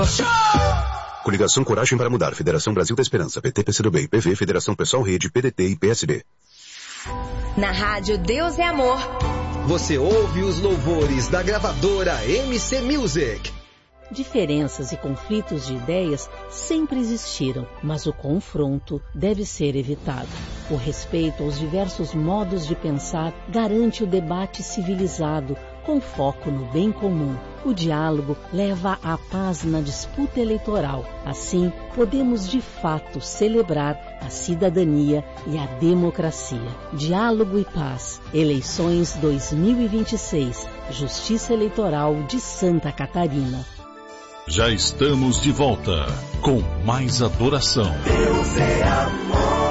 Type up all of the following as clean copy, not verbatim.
Coligação Coragem para Mudar, Federação Brasil da Esperança, PT, PCdoB, PV, Federação Pessoal Rede, PDT e PSD. Na rádio Deus é Amor. Você ouve os louvores da gravadora MC Music. Diferenças e conflitos de ideias sempre existiram, mas o confronto deve ser evitado. O respeito aos diversos modos de pensar garante o debate civilizado, com foco no bem comum. O diálogo leva à paz na disputa eleitoral. Assim, podemos de fato celebrar a cidadania e a democracia. Diálogo e paz. Eleições 2026. Justiça Eleitoral de Santa Catarina. Já estamos de volta com mais adoração. Deus é amor.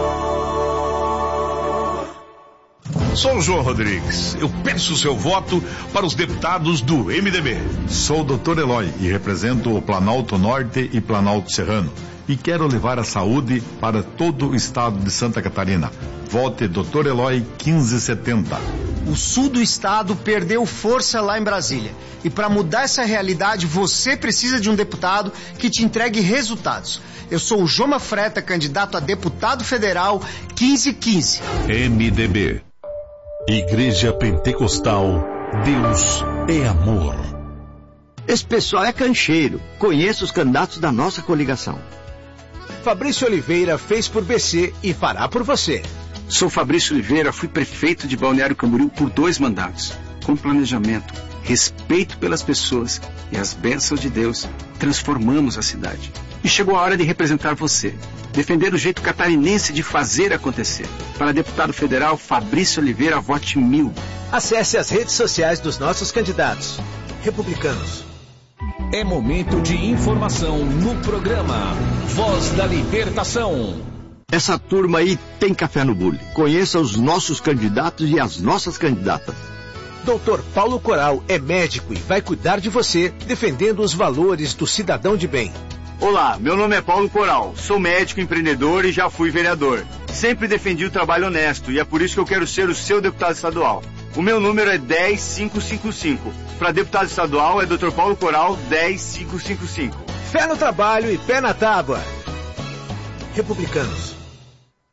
Sou o João Rodrigues. Eu peço o seu voto para os deputados do MDB. Sou o Dr. Eloy e represento o Planalto Norte e Planalto Serrano. E quero levar a saúde para todo o estado de Santa Catarina. Vote Dr. Eloy 1570. O sul do estado perdeu força lá em Brasília. E para mudar essa realidade, você precisa de um deputado que te entregue resultados. Eu sou o Joma Freta, candidato a deputado federal 1515. MDB. Igreja Pentecostal, Deus é amor. Esse pessoal é cancheiro. Conheço os candidatos da nossa coligação. Fabrício Oliveira fez por BC e fará por você. Sou Fabrício Oliveira, fui prefeito de Balneário Camboriú por 2 mandatos. Com planejamento, respeito pelas pessoas e as bênçãos de Deus, transformamos a cidade. E chegou a hora de representar você. Defender o jeito catarinense de fazer acontecer. Para deputado federal, Fabrício Oliveira, vote 1000. Acesse as redes sociais dos nossos candidatos. Republicanos. É momento de informação no programa Voz da Libertação. Essa turma aí tem café no bule. Conheça os nossos candidatos e as nossas candidatas. Dr. Paulo Coral é médico e vai cuidar de você, defendendo os valores do cidadão de bem. Olá, meu nome é Paulo Coral, sou médico, empreendedor e já fui vereador. Sempre defendi o trabalho honesto e é por isso que eu quero ser o seu deputado estadual. O meu número é 10555. Para deputado estadual é Dr. Paulo Coral 10555. Fé no trabalho e pé na tábua. Republicanos.